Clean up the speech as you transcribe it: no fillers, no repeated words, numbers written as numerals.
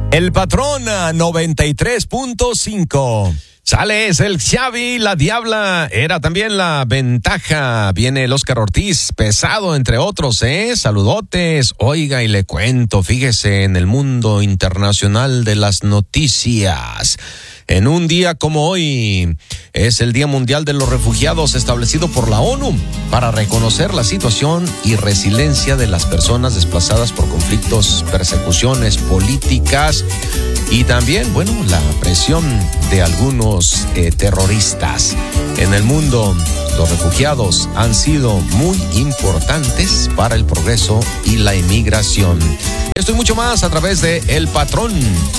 El Patrón 93.5. Sale, es el Xavi, la Diabla, era también la Ventaja. Viene el Oscar Ortiz, pesado entre otros, saludotes. Oiga, y le cuento, fíjese, en el mundo internacional de las noticias. En un día como hoy, es el Día Mundial de los Refugiados establecido por la ONU para reconocer la situación y resiliencia de las personas desplazadas por conflictos, persecuciones políticas y también, la presión de algunos terroristas. En el mundo, los refugiados han sido muy importantes para el progreso y la inmigración. Esto y mucho más a través de El Patrón.